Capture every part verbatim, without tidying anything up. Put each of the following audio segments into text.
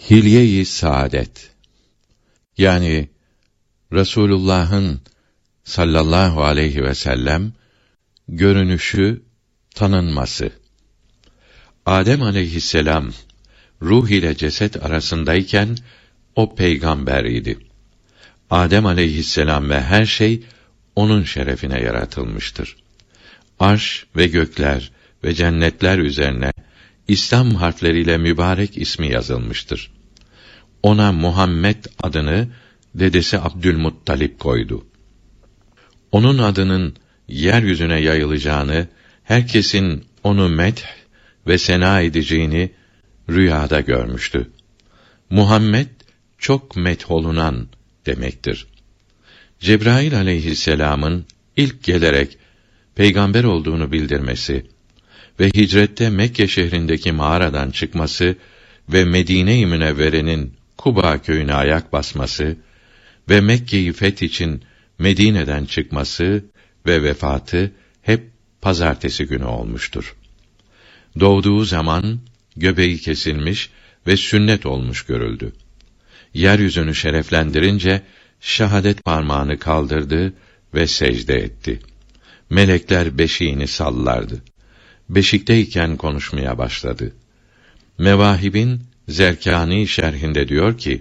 Hilye-i Saadet, yani Resulullah'ın sallallahu aleyhi ve sellem görünüşü, tanınması. Adem aleyhisselam ruh ile ceset arasındayken o peygamber idi. Adem aleyhisselam ve her şey onun şerefine yaratılmıştır. Arş ve gökler ve cennetler üzerine İslam harfleriyle mübarek ismi yazılmıştır. Ona Muhammed adını dedesi Abdülmuttalip koydu. Onun adının yeryüzüne yayılacağını, herkesin onu medh ve sena edeceğini rüyada görmüştü. Muhammed çok metholunan demektir. Cebrail aleyhisselamın ilk gelerek peygamber olduğunu bildirmesi ve hicrette Mekke şehrindeki mağaradan çıkması ve Medine-i Münevvere'nin Kuba köyüne ayak basması ve Mekke'yi feth için Medine'den çıkması ve vefatı hep pazartesi günü olmuştur. Doğduğu zaman göbeği kesilmiş ve sünnet olmuş görüldü. Yeryüzünü şereflendirince şahadet parmağını kaldırdı ve secde etti. Melekler beşiğini sallardı. Beşikteyken konuşmaya başladı. Mevahib'in Zerkâni şerhinde diyor ki,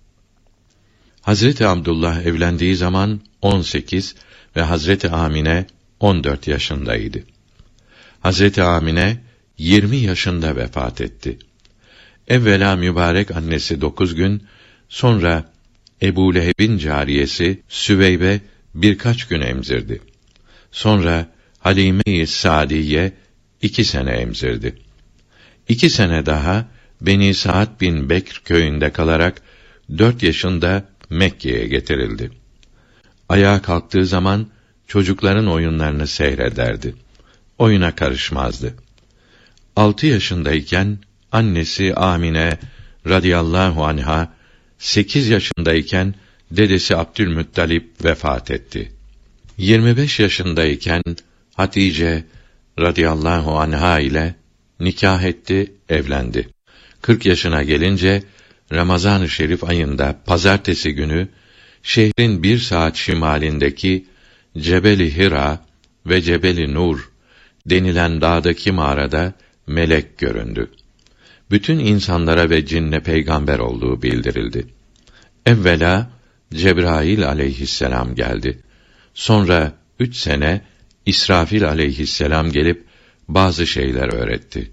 Hazreti Abdullah evlendiği zaman on sekiz ve Hazreti Amine on dört yaşındaydı. Hazreti Amine yirmi yaşında vefat etti. Evvela mübarek annesi dokuz gün, sonra Ebu Leheb'in cariyesi Süveybe birkaç gün emzirdi. Sonra Halime-i Sadiye iki sene emzirdi. İki sene daha Beni Sa'd bin Bekr köyünde kalarak dört yaşında Mekke'ye getirildi. Ayağa kalktığı zaman çocukların oyunlarını seyrederdi. Oyuna karışmazdı. Altı yaşındayken annesi Amine radıyallahu anha, sekiz yaşındayken dedesi Abdülmuttalip vefat etti. Yirmi beş yaşındayken Hatice radıyallahu anha ile nikah etti, evlendi. Kırk yaşına gelince Ramazan-ı Şerif ayında pazartesi günü şehrin bir saat şimalindeki Cebel-i Hira ve Cebel-i Nur denilen dağdaki mağarada melek göründü. Bütün insanlara ve cinne peygamber olduğu bildirildi. Evvela Cebrail aleyhisselam geldi. Sonra üç sene İsrafil aleyhisselam gelip bazı şeyler öğretti.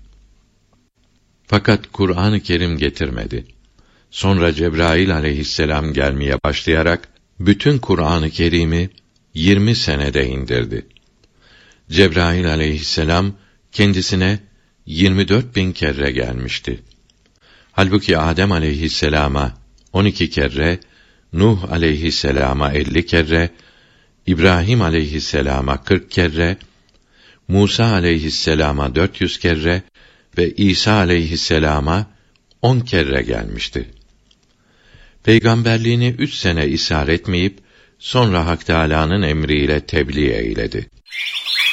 Fakat Kur'an-ı Kerim getirmedi. Sonra Cebrail aleyhisselam gelmeye başlayarak bütün Kur'an-ı Kerim'i yirmi senede indirdi. Cebrail aleyhisselam kendisine yirmi dört bin kere gelmişti. Halbuki Adem aleyhisselama on iki kere, Nuh aleyhisselama elli kere, İbrahim aleyhisselama kırk kere, Musa aleyhisselama dört yüz kere ve İsa aleyhisselama on kere gelmişti. Peygamberliğini üç sene isar etmeyip sonra Hak Teâlâ'nın emriyle tebliğ eyledi.